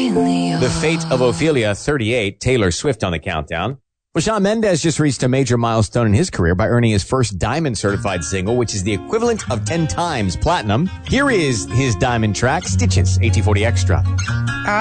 Ophelia. The Fate of Ophelia, 38, Taylor Swift on the countdown. Well, Shawn Mendes just reached a major milestone in his career by earning his first Diamond certified single, which is the equivalent of 10 times platinum. Here is his Diamond track, Stitches, AT40 Extra.